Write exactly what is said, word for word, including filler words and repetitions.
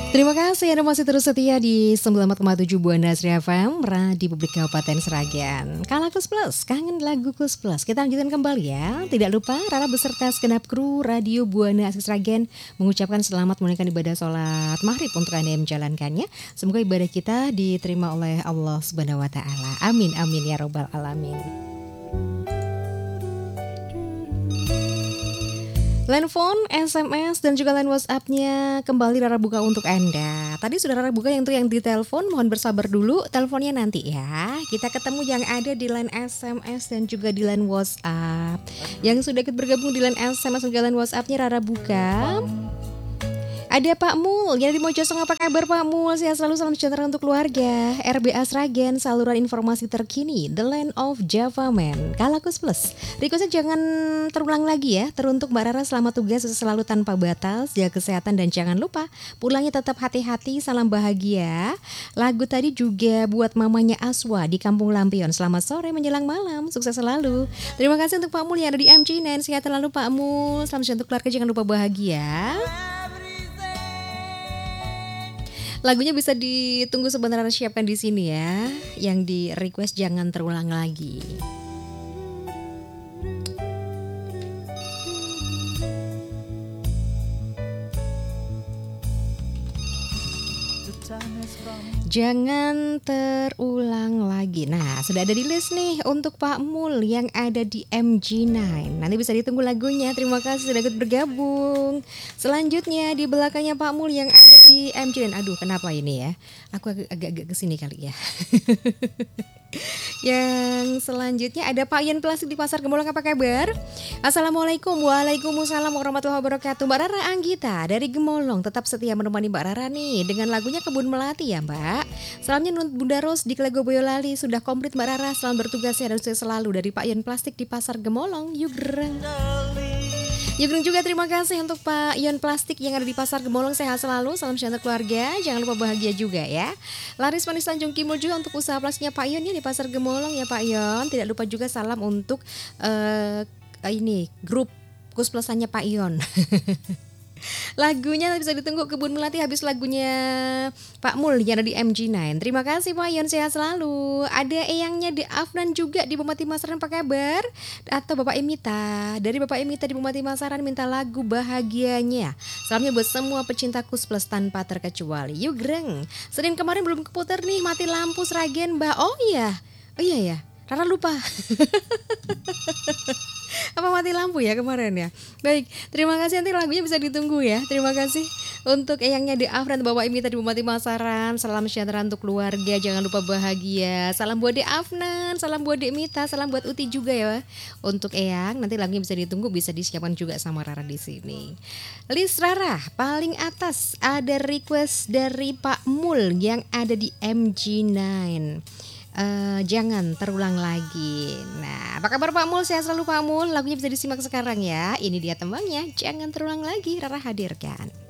Terima kasih Anda masih terus setia di sembilan puluh empat koma tujuh Buana Asri F M, Radio Publik Kabupaten Sragen. Kalakus Plus, kangen lagu Kus Plus. Kita lanjutkan kembali ya. Tidak lupa Rara beserta segenap kru Radio Buana Asri Sragen mengucapkan selamat menunaikan ibadah sholat maghrib untuk Anda yang menjalankannya. Semoga ibadah kita diterima oleh Allah Subhanahu Wa Taala. Amin amin ya robbal alamin. Line phone, S M S, dan juga line WhatsApp-nya kembali Rara buka untuk Anda. Tadi sudah Rara buka yang untuk yang di telepon, mohon bersabar dulu, teleponnya nanti ya. Kita ketemu yang ada di line S M S dan juga di line WhatsApp. Yang sudah ikut bergabung di line S M S dan juga line WhatsApp-nya Rara buka. Ada Pak Mul, yang di Mojosong, apa kabar Pak Mul? Sehat selalu, salam sejahtera untuk keluarga. R B A Sragen, saluran informasi terkini, The Land of Java Man, Kalakus Plus. Requestnya jangan terulang lagi ya. Teruntuk Mbak Rara, selamat tugas selalu tanpa batas, jaga kesehatan dan jangan lupa pulangnya tetap hati-hati, salam bahagia. Lagu tadi juga buat mamanya Aswa di Kampung Lampion. Selamat sore menjelang malam, sukses selalu. Terima kasih untuk Pak Mul yang ada di M G sembilan, sehat selalu Pak Mul. Salam sejahtera untuk keluarga, jangan lupa bahagia. Lagunya bisa ditunggu sebentar, siapkan di sini ya. Yang di request jangan terulang lagi. Jangan terulang lagi. Nah, sudah ada di list nih untuk Pak Mul yang ada di M G sembilan. Nanti bisa ditunggu lagunya. Terima kasih sudah ikut bergabung. Selanjutnya di belakangnya Pak Mul yang ada di M G sembilan. Aduh, kenapa ini ya? Aku agak-agak kesini kali ya. Yang selanjutnya ada Pak Ian Plastik di Pasar Gemolong, apa kabar? Assalamualaikum. Waalaikumsalam warahmatullahi wabarakatuh. Mbak Rara Anggita dari Gemolong tetap setia menemani Mbak Rara nih dengan lagunya Kebun Melati ya Mbak. Salamnya Nun Bunda Ros di Klego Boyolali. Sudah komplit Mbak Rara, salam bertugasnya dan sukses selalu dari Pak Ian Plastik di Pasar Gemolong. Yugreng. Yugreng juga terima kasih untuk Pak Ion Plastik yang ada di Pasar Gemolong, sehat selalu, salam sejahtera keluarga, jangan lupa bahagia juga ya. Laris Manis Tanjung Kimul juga untuk usaha plastiknya Pak Ion ya di Pasar Gemolong ya Pak Ion. Tidak lupa juga salam untuk uh, ini grup Kus Plusannya Pak Ion. Lagunya bisa ditunggu Kebun Melati habis lagunya Pak Mul yang ada di M G sembilan. Terima kasih Pak Ion, sehat selalu. Ada eyangnya di Afnan juga di Bupati Masaran, apa kabar? Atau Bapak Emita, dari Bapak Emita di Bupati Masaran minta lagu bahagianya. Salamnya buat semua pecinta Kus Plus tanpa terkecuali. Yuk greng. Senin kemarin belum keputar nih, mati lampu Sragen Mbak. Oh iya, oh iya ya, Rara lupa. Apa mati lampu ya kemarin ya. Baik, terima kasih, nanti lagunya bisa ditunggu ya. Terima kasih untuk eyangnya di Afran, Bapak Imita di Bupati Masaran. Salam sejahtera untuk keluarga, jangan lupa bahagia. Salam buat Dek Afnan, salam buat Dek Mita, salam buat Uti juga ya. Untuk eyang, nanti lagunya bisa ditunggu, bisa disiapkan juga sama Rara di sini. List Rara paling atas ada request dari Pak Mul yang ada di M G sembilan. Uh, jangan terulang lagi. Nah, apa kabar Pak Mul? Sehat selalu Pak Mul. Lagunya bisa disimak sekarang ya. Ini dia tembangnya, jangan terulang lagi. Rara hadirkan.